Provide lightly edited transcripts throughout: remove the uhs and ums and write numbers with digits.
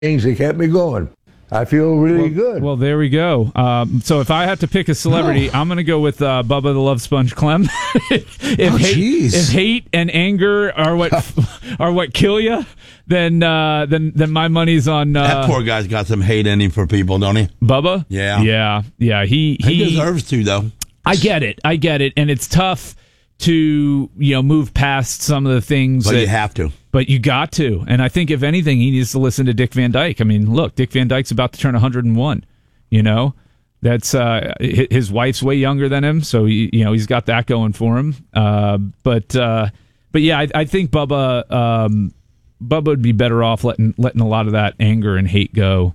things that kept me going. I feel really good. Well, there we go. So if I had to pick a celebrity, I'm going to go with Bubba the Love Sponge Clem. If hate and anger are what kill you, then my money's on that poor guy's got some hate in him for people, don't he? Bubba. Yeah. He deserves to, though. I get it, and it's tough to move past some of the things. But you have to. But you got to. And I think, if anything, he needs to listen to Dick Van Dyke. I mean, look, Dick Van Dyke's about to turn 101. That's his wife's way younger than him, so he's got that going for him. But yeah, I think Bubba would be better off letting a lot of that anger and hate go.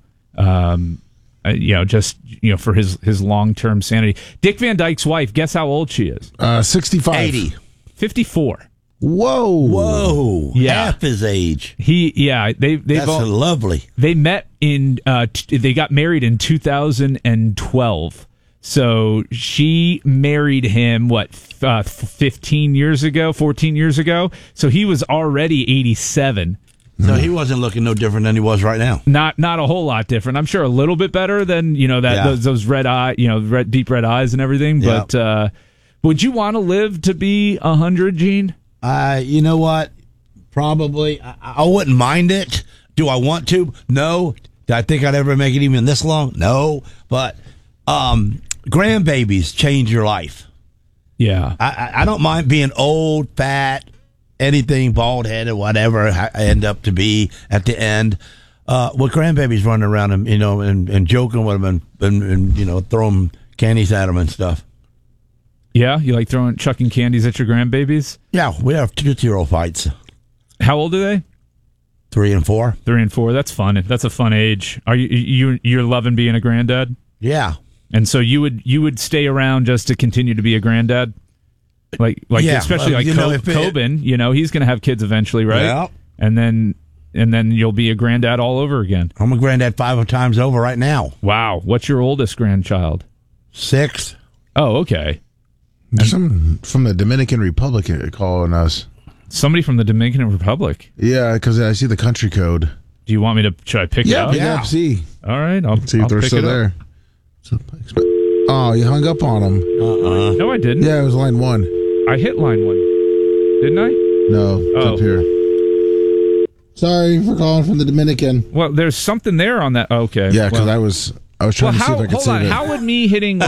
For his long-term sanity. Dick Van Dyke's wife, guess how old she is? 65. 80. 54. Whoa. Yeah. Half his age. That's lovely. They met they got married in 2012. So she married him, 14 years ago? So he was already 87. So he wasn't looking no different than he was right now. Not a whole lot different. I'm sure a little bit better than those red eye, deep red eyes and everything. Yeah. But would you want to live to be 100, Gene? You know what? Probably. I wouldn't mind it. Do I want to? No. Do I think I'd ever make it even this long? No. But grandbabies change your life. Yeah. I don't mind being old, fat, anything, bald-headed, whatever I end up to be at the end. With grandbabies running around and joking with them and throwing candies at them and stuff. Yeah, you like chucking candies at your grandbabies? Yeah, we have 2-year-old fights. How old are they? 3 and 4. 3 and 4. That's fun. That's a fun age. Are you're loving being a granddad? Yeah. And so you would stay around just to continue to be a granddad? Like yeah, especially Coben, he's going to have kids eventually, right? Yeah. And then you'll be a granddad all over again. I'm a granddad 5 times over right now. Wow. What's your oldest grandchild? 6. Oh, okay. Some from the Dominican Republic calling us. Somebody from the Dominican Republic? Yeah, because I see the country code. Do you want me to try pick it up? Yeah, see. All right, I'll see if they're still there. Oh, you hung up on them. No, I didn't. Yeah, it was line 1. I hit line 1. Didn't I? No, it's up here. Sorry for calling from the Dominican. Well, there's something there on that. Okay. Yeah, because I was trying to see if I could save it. How would me hitting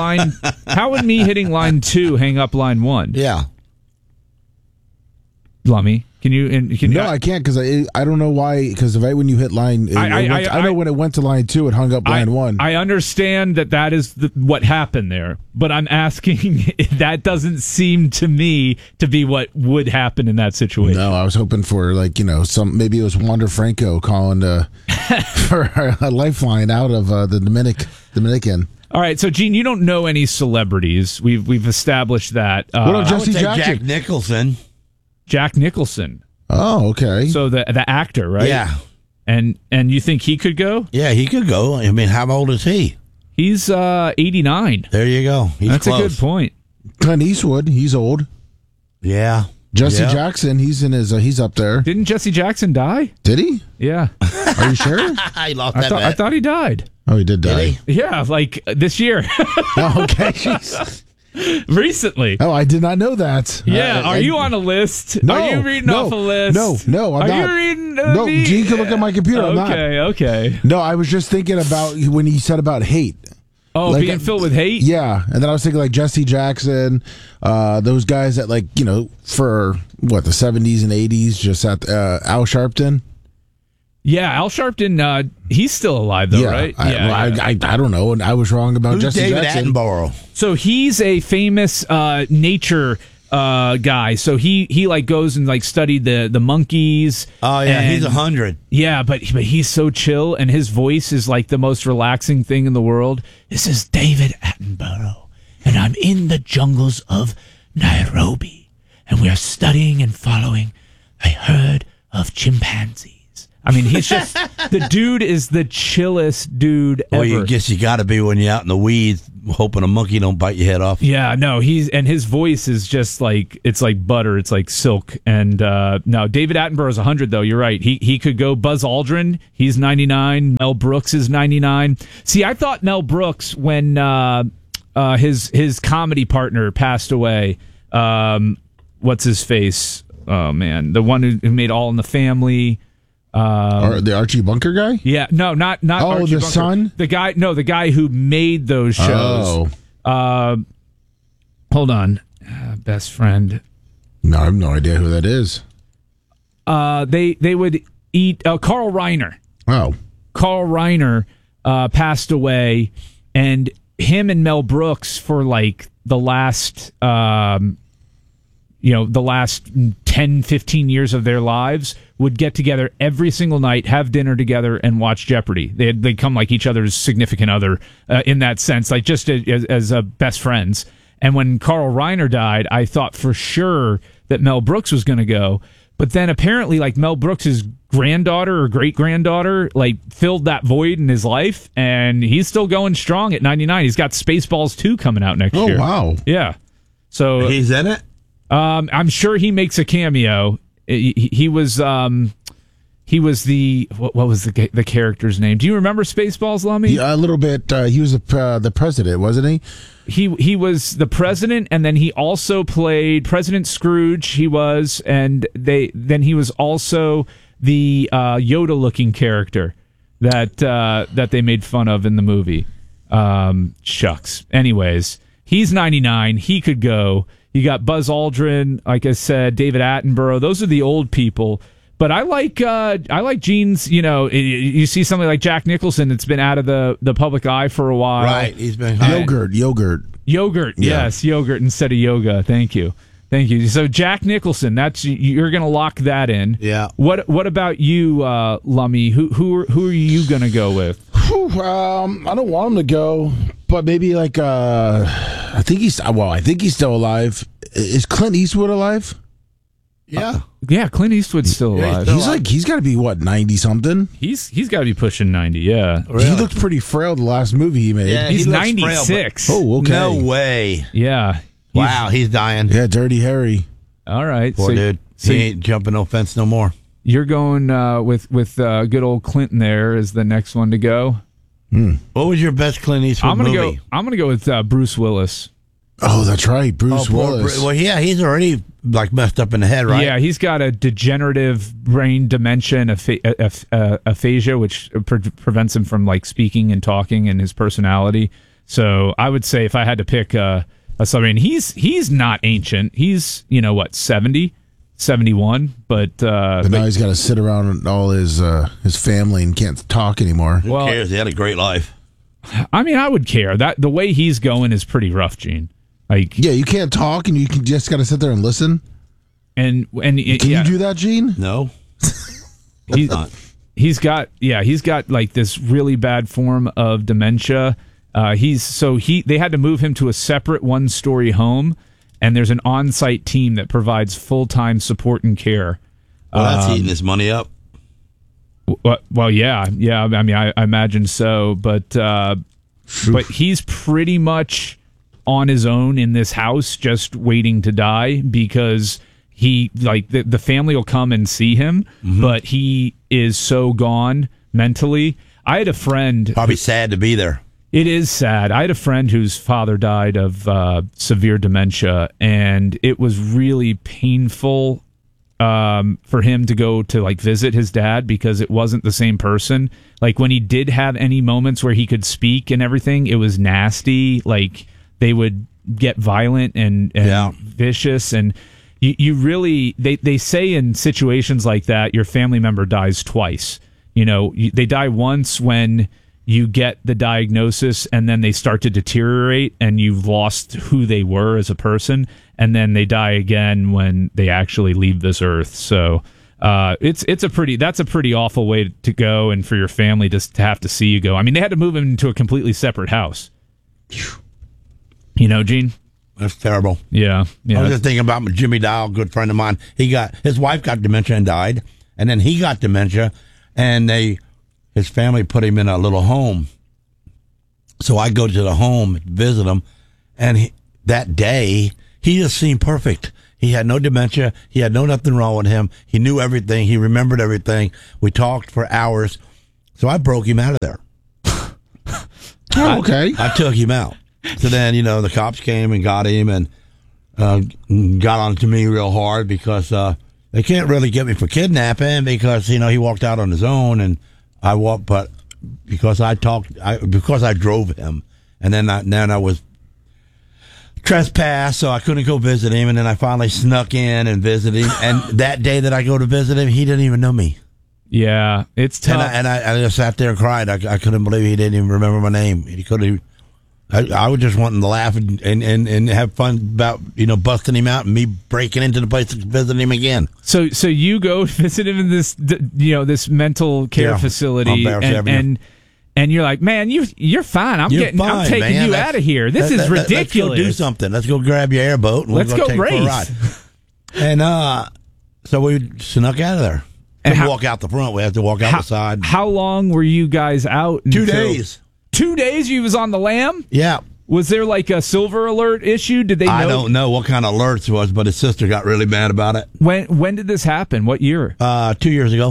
line 2 hang up line 1? Yeah. Lummy, can you? No, I can't because I don't know why. Because when you hit line, I know when it went to line 2, it hung up line 1. I understand that is what happened there, but I'm asking. That doesn't seem to me to be what would happen in that situation. No, I was hoping for maybe it was Wander Franco calling for a lifeline out of the Dominican. All right, so Gene, you don't know any celebrities. We've established that. What about Jesse Jackson? Jack Nicholson. Jack Nicholson. Oh, okay. So the actor, right? Yeah. And you think he could go? Yeah, he could go. I mean, how old is he? He's 89. There you go. That's close. A good point. Clint Eastwood, he's old. Yeah. Jesse Jackson, he's up there. Didn't Jesse Jackson die? Did he? Yeah. Are you sure? I lost that bet. I thought he died. Oh, he did die. Did he? Yeah, like this year. Oh, okay. Jeez. Recently. Oh, I did not know that. Yeah, are you on a list? No, are you reading off a list? No, I'm not. Are you reading? No, Gene can look at my computer. I'm not. Okay. No, I was just thinking about when he said about hate. Oh, being filled with hate? Yeah, and then I was thinking like Jesse Jackson, those guys that for the 70s and 80s, just at Al Sharpton. Yeah, Al Sharpton, he's still alive though, right? I don't know, and I was wrong about Who's Jesse David Jackson. Attenborough? So he's a famous nature guy. So he goes and studied the monkeys. Oh yeah, he's 100. Yeah, but he's so chill, and his voice is like the most relaxing thing in the world. This is David Attenborough, and I'm in the jungles of Nairobi, and we are studying and following a herd of chimpanzees. I mean, he's just the dude is the chillest dude ever. Well, you guess you got to be when you're out in the weeds hoping a monkey don't bite your head off. Yeah, no, his voice is just like, it's like butter, it's like silk. And no, David Attenborough is 100 though. You're right. He could go. Buzz Aldrin, he's 99. Mel Brooks is 99. See, I thought Mel Brooks, when his comedy partner passed away, what's his face? Oh man, the one who made All in the Family. The Archie Bunker guy? Yeah, no, not Oh, Archie the Bunker. son? The guy who made those shows. Oh. Hold on, best friend. No, I have no idea who that is. They would eat Carl Reiner. Oh. Carl Reiner passed away, and him and Mel Brooks for like the last the last 10, 15 years of their lives would get together every single night, have dinner together, and watch Jeopardy. They'd come like each other's significant other in that sense, like just as best friends. And when Carl Reiner died, I thought for sure that Mel Brooks was going to go. But then apparently, like, Mel Brooks' granddaughter or great-granddaughter, like, filled that void in his life, and he's still going strong at 99. He's got Spaceballs 2 coming out next year. Oh, wow. Yeah. So He's in it? I'm sure he makes a cameo. He was the what was the character's name? Do you remember Spaceballs, Lummy? Yeah, a little bit. He was the president, wasn't he? He was the president, and then he also played President Scrooge. He was, and then he was also the Yoda-looking character that they made fun of in the movie. Shucks. Anyways, he's 99. He could go. You got Buzz Aldrin, like I said, David Attenborough. Those are the old people. But I like Gene's. You know, you see somebody like Jack Nicholson that's been out of the public eye for a while. Right, he's been Yogurt. Yogurt, Yeah. yes, yogurt instead of yoga. Thank you. So Jack Nicholson, you're going to lock that in. Yeah. What about you, Lummy? Who are you going to go with? I don't want him to go, but maybe like I think he's still alive. Is Clint Eastwood alive? Yeah. Yeah, Clint Eastwood's still alive. He's got to be what, 90 something. He's got to be pushing 90. Yeah, Really? He looked pretty frail the last movie he made. Yeah, he's he looks 96. frail, Oh, okay. No way. Yeah. Wow, he's dying. Yeah, Dirty Harry. All right. Poor dude. So He ain't jumping no fence no more. you're going with good old Clinton there as the next one to go. What was your best Clint Eastwood movie? I'm gonna go with Bruce Willis. Oh, that's right, Bruce poor Willis. Well, yeah, he's already like messed up in the head, right? Yeah, he's got a degenerative brain dementia and aphasia, which prevents him from like speaking and talking and his personality. So I would say if I had to pick a celebrity, he's not ancient. He's 70, 71, but now he's got to sit around with all his family and can't talk anymore. Who cares? He had a great life. I mean, I would care. That the way he's going is pretty rough, Gene. Like, Yeah, you can't talk and you can just got to sit there and listen. Can Can you do that, Gene? No. He's got like this really bad form of dementia. They had to move him to a separate one-story home, and there's an on-site team that provides full-time support and care. Well, that's eating his money up. Well, yeah. I mean, I imagine so, but he's pretty much on his own in this house, just waiting to die because he the family will come and see him, but he is so gone mentally. I had a friend. Probably sad to be there. It is sad. I had a friend whose father died of severe dementia, and it was really painful for him to go to like visit his dad because it wasn't the same person. Like when he did have any moments where he could speak and everything, it was nasty. Like they would get violent and vicious, and you really they say in situations like that your family member dies twice. They die once when you get the diagnosis and then they start to deteriorate and you've lost who they were as a person, and then they die again when they actually leave this earth. So that's a pretty awful way to go, and for your family just to have to see you go. I mean, they had to move him into a completely separate house. Gene? That's terrible. Yeah. I was just thinking about Jimmy Dial, a good friend of mine. His wife got dementia and died, and then he got dementia, and his family put him in a little home. So I go to the home, visit him, and that day, he just seemed perfect. He had no dementia. He had nothing wrong with him. He knew everything. He remembered everything. We talked for hours. So I broke him out of there. Okay. I took him out. So then, the cops came and got him and got on to me real hard because they can't really get me for kidnapping because, he walked out on his own and I walked, but because I drove him and then I was trespassed, so I couldn't go visit him, and then I finally snuck in and visited him, and that day that I go to visit him, he didn't even know me. Yeah, it's tough. And I just sat there and cried. I couldn't believe he didn't even remember my name. He couldn't. I was just wanting to laugh and have fun about busting him out and me breaking into the place to visit him again. So you go visit him in this this mental care facility and you're like, man, you're fine. I'm taking man. You out of here. This is ridiculous. Let's go do something. Let's go grab your airboat and let's go take race. For a ride. And so we snuck out of there. And walk out the front. We have to walk out the side. How long were you guys out? 2 days. 2 days you was on the lam? Yeah. Was there like a silver alert issue? Did they know? I don't know what kind of alerts it was, but his sister got really mad about it. When did this happen? What year? 2 years ago.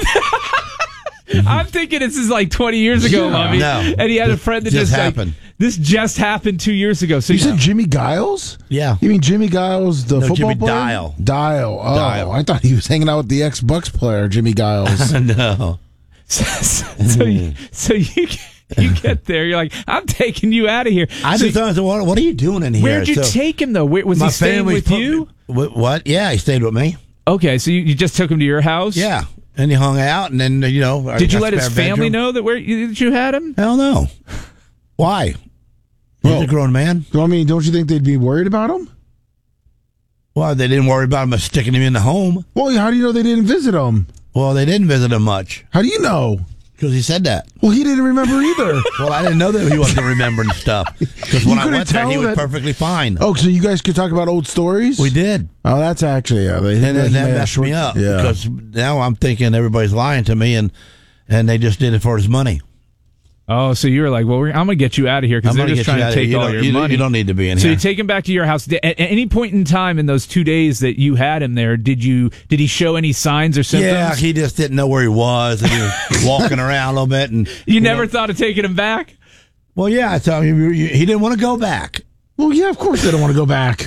I'm thinking this is like 20 years ago, Lovey. No. And he had a friend that just happened. This just happened 2 years ago. So you said Jimmy Giles? Yeah. You mean Jimmy Giles, the football Jimmy player? Dial. Oh, Dial. I thought he was hanging out with the ex-Bucks player, Jimmy Giles. No. So you get there, you're like, I'm taking you out of here. I just thought, what are you doing in here? Where'd you take him, though? Was he staying with you? What? Yeah, he stayed with me. Okay, so you just took him to your house? Yeah. And he hung out, and then, Did you let his family know that you had him? Hell no. Why? He's a grown man. I mean, don't you think they'd be worried about him? Well, they didn't worry about him sticking him in the home. Well, how do you know they didn't visit him? Well, they didn't visit him much. How do you know? Because he said that. Well, he didn't remember either. Well, I didn't know that he wasn't remembering stuff. Because when I went there, he was perfectly fine. Oh, so you guys could talk about old stories? We did. Oh, that's actually, and that messed me up. Yeah. Because now I'm thinking everybody's lying to me, and they just did it for his money. Oh, so you were like, well, I'm going to get you out of here because they're just trying to take all your money. You don't need to be in here. So you take him back to your house. At any point in time in those 2 days that you had him there, did he show any signs or symptoms? Yeah, he just didn't know where he was, and he was walking around a little bit. And you never thought of taking him back? Well, yeah, I told him he didn't want to go back. Well, yeah, of course they don't want to go back.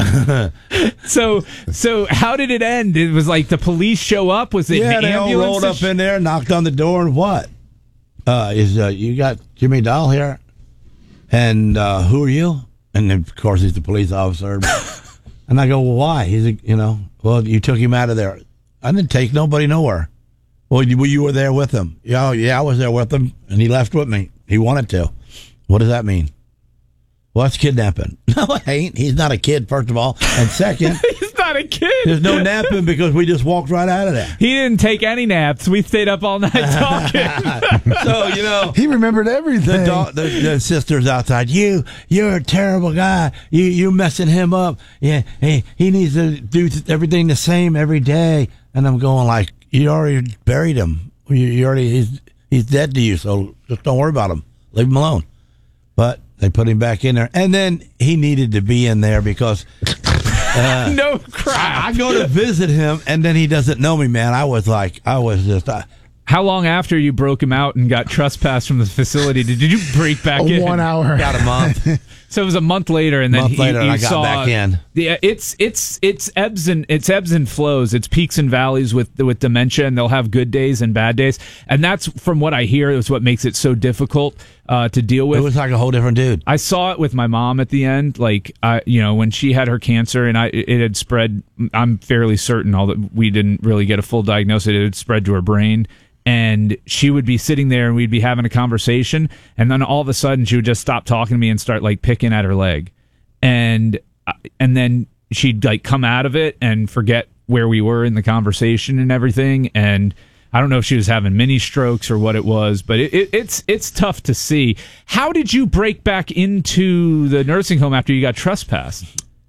So how did it end? It was like the police show up? Was it an ambulance? They all rolled up in there, knocked on the door, and what? You got Jimmy Dial here? And who are you? And then, of course, he's the police officer. And I go, well, why? He's, well, you took him out of there. I didn't take nobody nowhere. Well, you were there with him. Yeah, I was there with him, and he left with me. He wanted to. What does that mean? Well, that's kidnapping. No, it ain't. He's not a kid, first of all. And second... He's not a kid. There's no napping because we just walked right out of there. He didn't take any naps. We stayed up all night talking. So, he remembered everything. The sister's outside. You're a terrible guy. You messing him up. Yeah, he needs to do everything the same every day. And I'm going like, you already buried him. He's dead to you, so just don't worry about him. Leave him alone. But they put him back in there. And then he needed to be in there because... no crap. I go to visit him, and then he doesn't know me, man. I was just... How long after you broke him out and got trespassed from the facility did you break back in? 1 hour. Got a month. So it was a month later, and then I got back in. Yeah, it's ebbs and flows. It's peaks and valleys with dementia, and they'll have good days and bad days. And that's from what I hear is what makes it so difficult to deal with. It was like a whole different dude. I saw it with my mom at the end, like when she had her cancer and it had spread. I'm fairly certain, although we didn't really get a full diagnosis, it had spread to her brain. And she would be sitting there and we'd be having a conversation, and then all of a sudden she would just stop talking to me and start like picking at her leg, and then she'd like come out of it and forget where we were in the conversation and everything. And I don't know if she was having mini strokes or what it was, but it's tough to see. How did you break back into the nursing home after you got trespassed?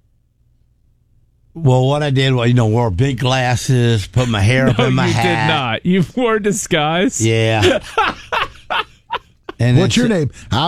Well, what I did was, wore big glasses, put my hair up in my hat. No, you did not. You wore a disguise? Yeah. And What's your name? I'm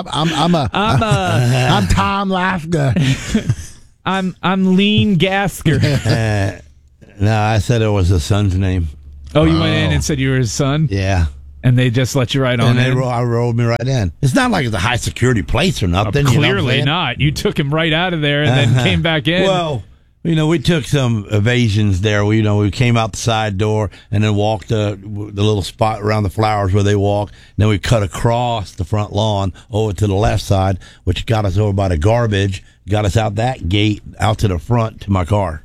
Tom Lafka. I'm Lean Gasker. No, I said it was his son's name. Oh, you went in and said you were his son? Yeah. And they just let you right on in? I rolled me right in. It's not like it's a high security place or nothing. Clearly not. You took him right out of there and then came back in. Well, we took some evasions there. We came out the side door and then walked the little spot around the flowers where they walk. Then we cut across the front lawn over to the left side, which got us over by the garbage, got us out that gate, out to the front to my car.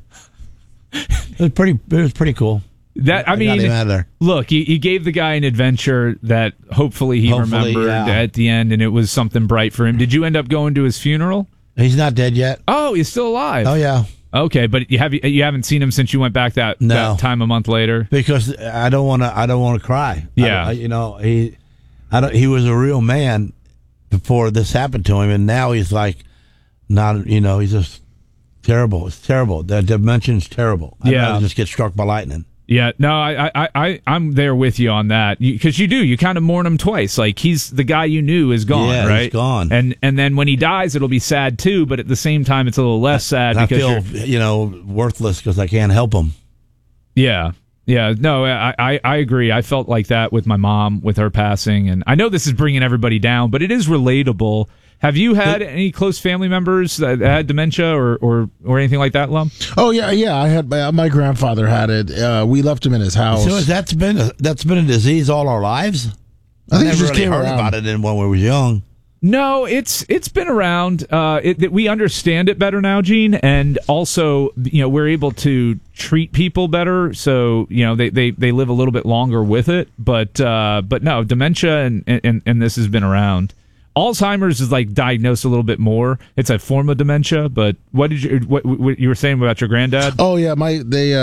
It was pretty cool. That I mean, look, you gave the guy an adventure that hopefully he remembered at the end, and it was something bright for him. Did you end up going to his funeral? He's not dead yet. Oh, he's still alive. Oh yeah. Okay, but you haven't seen him since you went back that time a month later. Because I don't want to cry. Yeah, he was a real man before this happened to him, and now he's like not. He's just terrible. It's terrible. The dimension's terrible. I'd rather just get struck by lightning. Yeah, no, I'm there with you on that because you kind of mourn him twice. Like he's the guy you knew is gone, right? He's gone, and then when he dies, it'll be sad too. But at the same time, it's a little less sad because I feel worthless because I can't help him. Yeah, no, I agree. I felt like that with my mom with her passing, and I know this is bringing everybody down, but it is relatable. Have you had any close family members that had dementia or anything like that, Lum? Oh yeah. I had my grandfather had it. We left him in his house. So that's been a disease all our lives. I think never it just really came heard around. about it when we were young. No, it's been around. We understand it better now, Gene, and also we're able to treat people better. So they live a little bit longer with it. But no, dementia and this has been around. Alzheimer's is like diagnosed a little bit more. It's a form of dementia. But what you were saying about your granddad? Oh yeah, my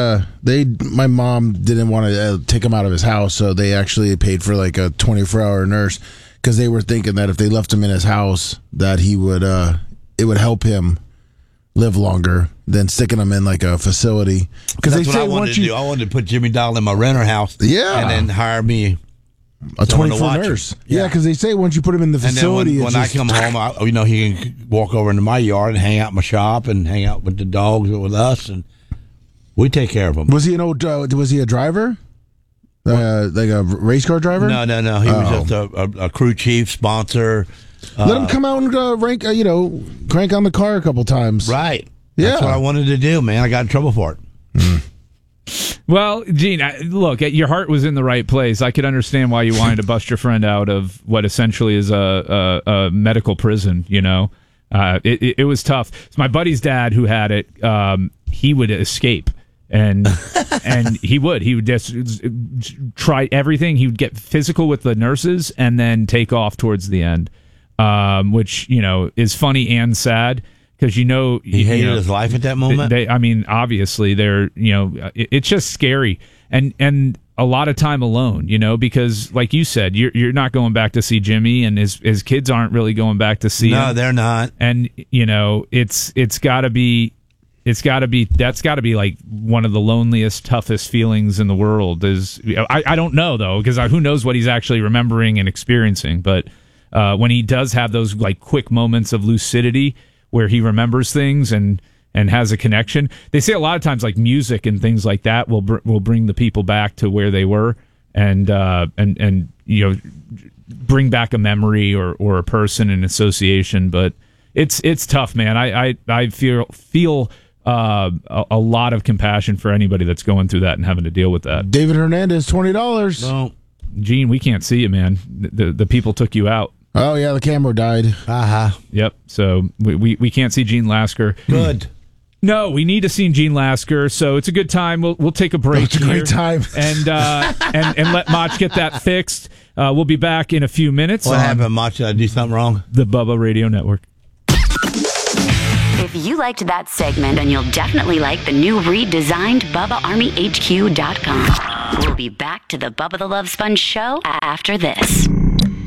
mom didn't want to take him out of his house, so they actually paid for like a 24-hour nurse because they were thinking that if they left him in his house, that he would it would help him live longer than sticking him in like a facility. Because that's what I wanted to do. I wanted to put Jimmy Doll in my renter house, and then hire me a 24 nurse. Yeah, because they say once you put him in the facility, and then when I come home, he can walk over into my yard and hang out in my shop and hang out with the dogs or with us, and we take care of him. Was he was he a driver? Like a race car driver? No. He was just a crew chief, sponsor. Let him come out and crank on the car a couple times. Right. Yeah. That's what I wanted to do, man. I got in trouble for it. Well, Gene, look, your heart was in the right place. I could understand why you wanted to bust your friend out of what essentially is a medical prison. It was tough. So my buddy's dad, who had it, he would escape, and he would just try everything. He would get physical with the nurses and then take off towards the end, which is funny and sad. Because he hated his life at that moment. Obviously, it's just scary, and a lot of time alone. Because like you said, you're not going back to see Jimmy, and his kids aren't really going back to see him. No, they're not. And it's got to be like one of the loneliest, toughest feelings in the world. I don't know though, because who knows what he's actually remembering and experiencing. But when he does have those like quick moments of lucidity, where he remembers things and has a connection. They say a lot of times like music and things like that will bring the people back to where they were and bring back a memory or a person, an association. But it's tough, man. I feel a lot of compassion for anybody that's going through that and having to deal with that. David Hernandez, $20. No. Gene, we can't see you, man. The people took you out. Oh, yeah, the camera died. Yep, so we can't see Gene Lasker. Good. No, we need to see Gene Lasker, so it's a good time. We'll take a break. It's a great time. And let Mach get that fixed. We'll be back in a few minutes. What happened, Mach? Did I do something wrong? The Bubba Radio Network. If you liked that segment, then you'll definitely like the new redesigned BubbaArmyHQ.com. We'll be back to the Bubba the Love Sponge show after this.